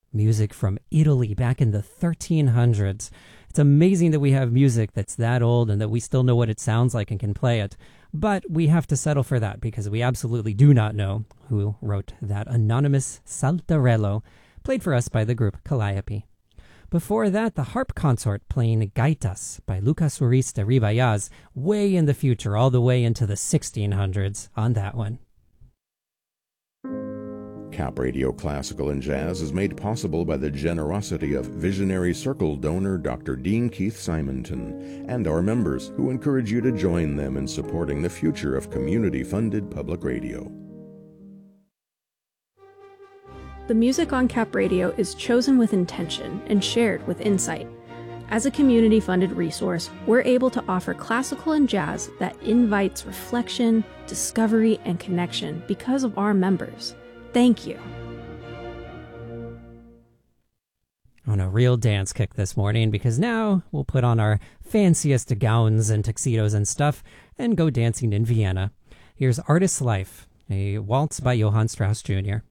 Music from Italy back in the 1300s. It's amazing that we have music that's that old and that we still know what it sounds like and can play it. But we have to settle for that because we absolutely do not know who wrote that anonymous Saltarello, played for us by the group Calliope. Before that, the harp consort playing Gaitas by Lucas Ruiz de Ribayaz, way in the future, all the way into the 1600s on that one. Cap Radio Classical and Jazz is made possible by the generosity of Visionary Circle donor Dr. Dean Keith Simonton and our members, who encourage you to join them in supporting the future of community-funded public radio. The music on Cap Radio is chosen with intention and shared with insight. As a community-funded resource, we're able to offer classical and jazz that invites reflection, discovery, and connection because of our members. Thank you. On a real dance kick this morning, because now we'll put on our fanciest gowns and tuxedos and stuff and go dancing in Vienna. Here's Artist's Life, a waltz by Johann Strauss Jr.